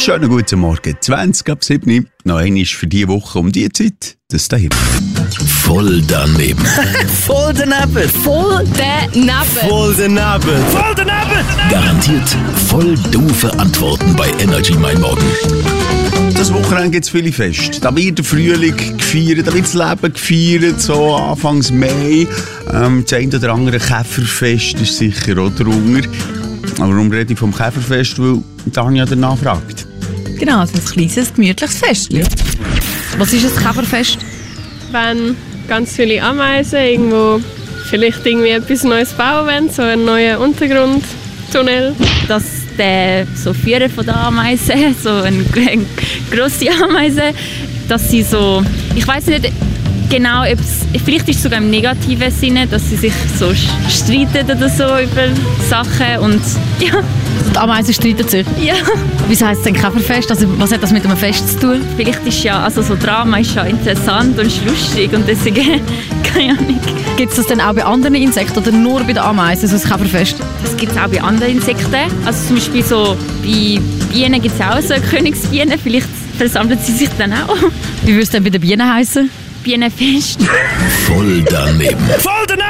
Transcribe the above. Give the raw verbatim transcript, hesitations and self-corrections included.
Schönen guten Morgen, zwanzig ab sieben. Noch einmal für diese Woche um diese Zeit. Das dahin. Voll daneben. Voll daneben. Voll daneben. Voll daneben. Voll daneben. Garantiert voll doofe Antworten bei Energy Mein Morgen. Das Wochenende gibt es viele Feste. Da wird der Frühling gefeiert, da wird das Leben gefeiert, so Anfangs Mai. Ähm, das eine oder andere Käferfest ist sicher auch drunter. Aber warum rede ich vom Käferfest? Weil Tanja danach fragt. Genau, also ein kleines, gemütliches Fest. Ja. Was ist ein Käferfest? Wenn ganz viele Ameisen irgendwo vielleicht irgendwie etwas Neues bauen wollen, so einen neuen Untergrundtunnel. Dass der so Führer von der Ameisen, so eine, eine grosse Ameise, dass sie so, ich weiß nicht genau, ob es, vielleicht ist es sogar im negativen Sinne, dass sie sich so streiten oder so über Sachen und ja. Die Ameisen streiten sich? Ja. Wieso heisst es denn Käferfest? Also, was hat das mit einem Fest zu tun? Vielleicht ist ja, also so Drama ist ja interessant und ist lustig und deswegen, keine Ahnung. Gibt es das denn auch bei anderen Insekten oder nur bei den Ameisen, so ein Käferfest? Das gibt es auch bei anderen Insekten. Also zum Beispiel so bei Bienen gibt es auch so eine Königsbiene, vielleicht versammeln sie sich dann auch. Wie würde es denn bei den Bienen heißen? Bienenfest. Voll daneben. Voll daneben.